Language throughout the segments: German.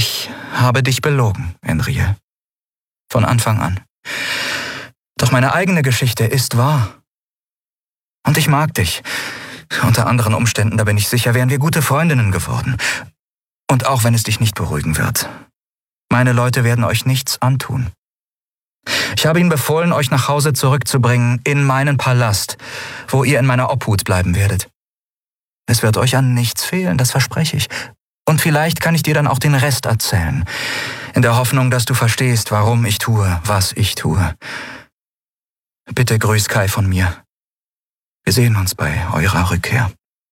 Ich habe dich belogen, Enriel. Von Anfang an. Doch meine eigene Geschichte ist wahr. Und ich mag dich. Unter anderen Umständen, da bin ich sicher, wären wir gute Freundinnen geworden. Und auch wenn es dich nicht beruhigen wird. Meine Leute werden euch nichts antun. Ich habe ihnen befohlen, euch nach Hause zurückzubringen, in meinen Palast, wo ihr in meiner Obhut bleiben werdet. Es wird euch an nichts fehlen, das verspreche ich. Und vielleicht kann ich dir dann auch den Rest erzählen, in der Hoffnung, dass du verstehst, warum ich tue, was ich tue. Bitte grüß Kai von mir. Wir sehen uns bei eurer Rückkehr.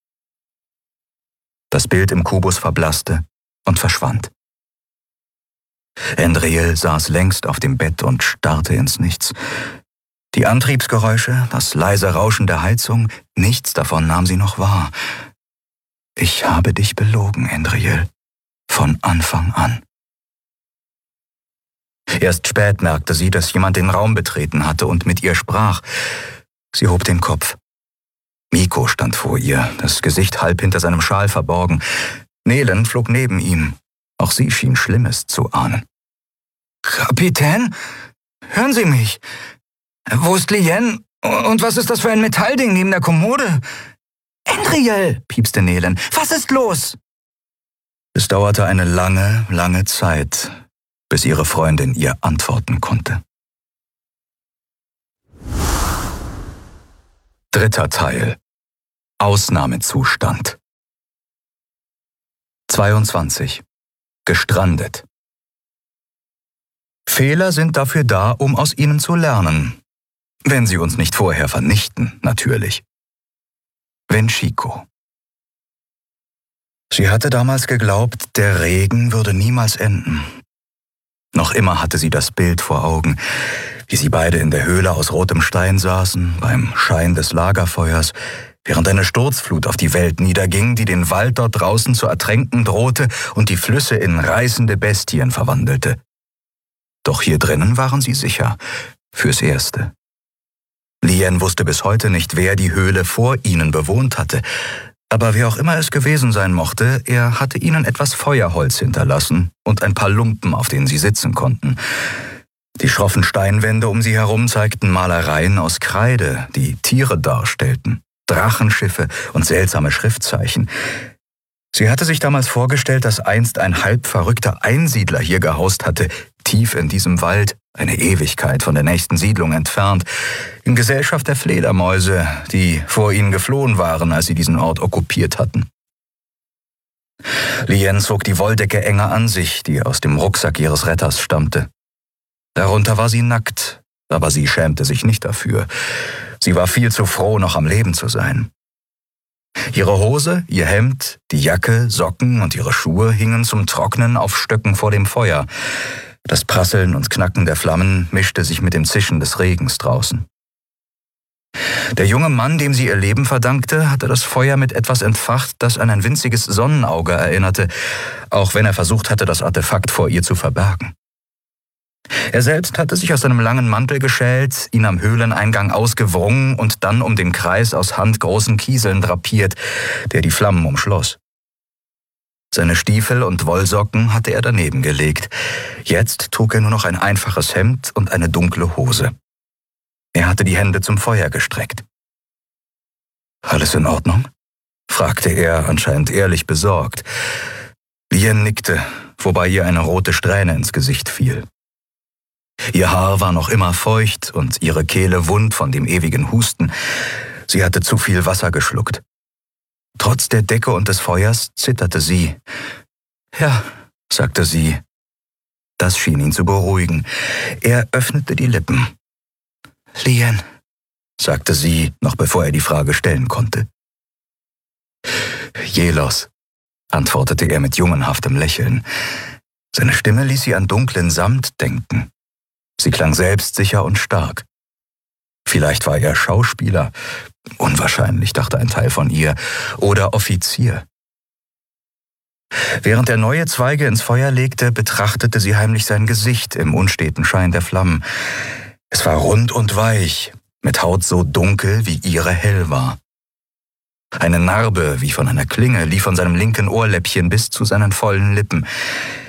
Das Bild im Kubus verblasste und verschwand. Enriel saß längst auf dem Bett und starrte ins Nichts. Die Antriebsgeräusche, das leise Rauschen der Heizung, nichts davon nahm sie noch wahr. Ich habe dich belogen, Enriel, von Anfang an. Erst spät merkte sie, dass jemand den Raum betreten hatte und mit ihr sprach. Sie hob den Kopf. Miko stand vor ihr, das Gesicht halb hinter seinem Schal verborgen. Nelen flog neben ihm. Auch sie schien Schlimmes zu ahnen. »Kapitän, hören Sie mich. Wo ist Lien? Und was ist das für ein Metallding neben der Kommode?« »Enriel«, piepste Nelen, »was ist los?« Es dauerte eine lange, lange Zeit, bis ihre Freundin ihr antworten konnte. 3. Teil. Ausnahmezustand. 22. Gestrandet. Fehler sind dafür da, um aus ihnen zu lernen. Wenn sie uns nicht vorher vernichten, natürlich. Wenchiko. Sie hatte damals geglaubt, der Regen würde niemals enden. Noch immer hatte sie das Bild vor Augen, wie sie beide in der Höhle aus rotem Stein saßen, beim Schein des Lagerfeuers, während eine Sturzflut auf die Welt niederging, die den Wald dort draußen zu ertränken drohte und die Flüsse in reißende Bestien verwandelte. Doch hier drinnen waren sie sicher, fürs Erste. Lien wusste bis heute nicht, wer die Höhle vor ihnen bewohnt hatte, aber wer auch immer es gewesen sein mochte, er hatte ihnen etwas Feuerholz hinterlassen und ein paar Lumpen, auf denen sie sitzen konnten. Die schroffen Steinwände um sie herum zeigten Malereien aus Kreide, die Tiere darstellten, Drachenschiffe und seltsame Schriftzeichen. Sie hatte sich damals vorgestellt, dass einst ein halb verrückter Einsiedler hier gehaust hatte, tief in diesem Wald, eine Ewigkeit von der nächsten Siedlung entfernt, in Gesellschaft der Fledermäuse, die vor ihnen geflohen waren, als sie diesen Ort okkupiert hatten. Lien zog die Wolldecke enger an sich, die aus dem Rucksack ihres Retters stammte. Darunter war sie nackt, aber sie schämte sich nicht dafür. Sie war viel zu froh, noch am Leben zu sein. Ihre Hose, ihr Hemd, die Jacke, Socken und ihre Schuhe hingen zum Trocknen auf Stöcken vor dem Feuer. Das Prasseln und Knacken der Flammen mischte sich mit dem Zischen des Regens draußen. Der junge Mann, dem sie ihr Leben verdankte, hatte das Feuer mit etwas entfacht, das an ein winziges Sonnenauge erinnerte, auch wenn er versucht hatte, das Artefakt vor ihr zu verbergen. Er selbst hatte sich aus seinem langen Mantel geschält, ihn am Höhleneingang ausgewrungen und dann um den Kreis aus handgroßen Kieseln drapiert, der die Flammen umschloss. Seine Stiefel und Wollsocken hatte er daneben gelegt. Jetzt trug er nur noch ein einfaches Hemd und eine dunkle Hose. Er hatte die Hände zum Feuer gestreckt. »Alles in Ordnung?« fragte er, anscheinend ehrlich besorgt. Lien nickte, wobei ihr eine rote Strähne ins Gesicht fiel. Ihr Haar war noch immer feucht und ihre Kehle wund von dem ewigen Husten. Sie hatte zu viel Wasser geschluckt. Trotz der Decke und des Feuers zitterte sie. »Ja«, sagte sie. Das schien ihn zu beruhigen. Er öffnete die Lippen. »Lien«, sagte sie, noch bevor er die Frage stellen konnte. »Jelos«, antwortete er mit jungenhaftem Lächeln. Seine Stimme ließ sie an dunklen Samt denken. Sie klang selbstsicher und stark. Vielleicht war er Schauspieler, unwahrscheinlich, dachte ein Teil von ihr, oder Offizier. Während er neue Zweige ins Feuer legte, betrachtete sie heimlich sein Gesicht im unsteten Schein der Flammen. Es war rund und weich, mit Haut so dunkel, wie ihre hell war. Eine Narbe, wie von einer Klinge, lief von seinem linken Ohrläppchen bis zu seinen vollen Lippen.